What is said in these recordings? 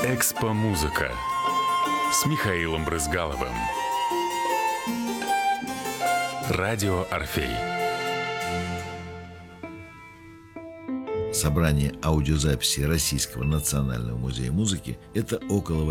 Экспо-музыка с Михаилом Брызгаловым. Радио «Орфей». Собрание аудиозаписей Российского национального музея музыки – это около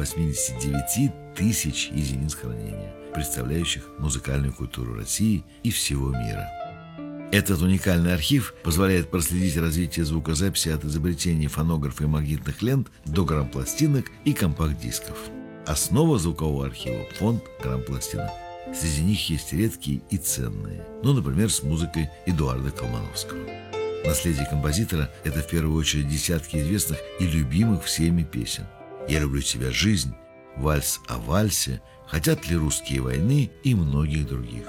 89 тысяч единиц хранения, представляющих музыкальную культуру России и всего мира. Этот уникальный архив позволяет проследить развитие звукозаписи от изобретения фонографа и магнитных лент до грампластинок и компакт-дисков. Основа звукового архива – фонд грампластинок. Среди них есть редкие и ценные, например, с музыкой Эдуарда Колмановского. Наследие композитора – это в первую очередь десятки известных и любимых всеми песен. «Я люблю тебя, жизнь», «Вальс о вальсе», «Хотят ли русские войны» и многих других.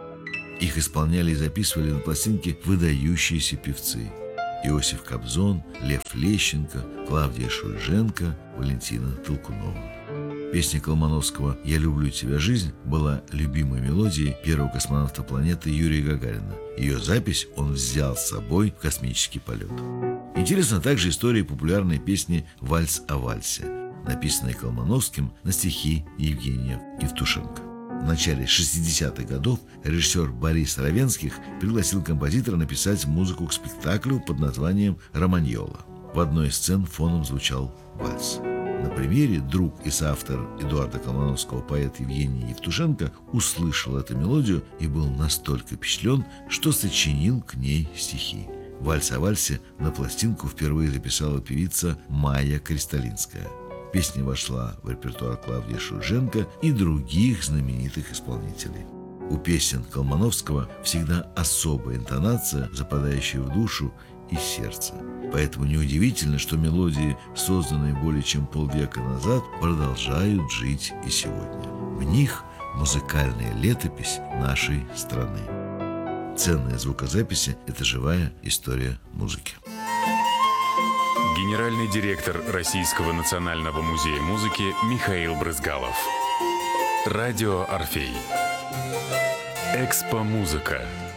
Их исполняли и записывали на пластинке выдающиеся певцы: Иосиф Кобзон, Лев Лещенко, Клавдия Шульженко, Валентина Толкунова. Песня Колмановского «Я люблю тебя, жизнь» была любимой мелодией первого космонавта планеты Юрия Гагарина. Ее запись он взял с собой в космический полет. Интересна также история популярной песни «Вальс о вальсе», написанной Колмановским на стихи Евгения Евтушенко. В начале 60-х годов режиссер Борис Равенских пригласил композитора написать музыку к спектаклю под названием «Романьола». В одной из сцен фоном звучал вальс. На премьере друг и соавтор Эдуарда Колмановского, поэт Евгений Евтушенко, услышал эту мелодию и был настолько впечатлен, что сочинил к ней стихи. «Вальс о вальсе» на пластинку впервые записала певица Майя Кристалинская. Песня вошла в репертуар Клавдии Шульженко и других знаменитых исполнителей. У песен Колмановского всегда особая интонация, западающая в душу и сердце. Поэтому неудивительно, что мелодии, созданные более чем полвека назад, продолжают жить и сегодня. В них музыкальная летопись нашей страны. Ценные звукозаписи – это живая история музыки. Генеральный директор Российского национального музея музыки Михаил Брызгалов. Радио «Орфей». Экспо-музыка.